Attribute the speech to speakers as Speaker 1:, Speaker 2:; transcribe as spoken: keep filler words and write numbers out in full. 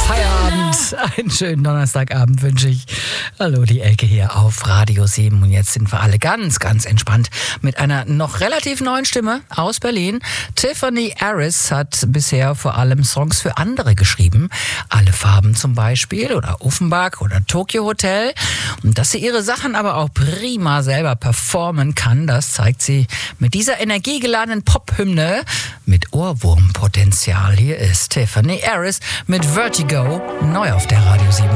Speaker 1: Feierabend. Einen schönen Donnerstagabend wünsche ich. Hallo, die Elke hier auf Radio sieben. Und jetzt sind wir alle ganz, ganz entspannt mit einer noch relativ neuen Stimme aus Berlin. Tiffany Harris hat bisher vor allem Songs für andere geschrieben. Alle Farben zum Beispiel oder Offenbach oder Tokyo Hotel. Und dass sie ihre Sachen aber auch prima selber performen kann, das zeigt sie mit dieser energiegeladenen Pop-Hymne mit Ohrwurmpotenzial. Hier ist Tiffany Harris mit Vertigo, neu auf der Radio sieben.